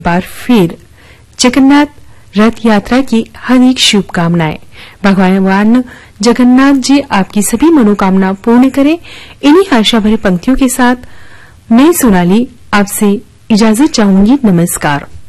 बार फिर जगन्नाथ रथ यात्रा की हार्दिक शुभकामनाएं। भगवान जगन्नाथ जी आपकी सभी मनोकामना पूर्ण करें। इन्हीं आशा भरी पंक्तियों के साथ मैं सोनाली आपसे इजाजत चाहूंगी। नमस्कार।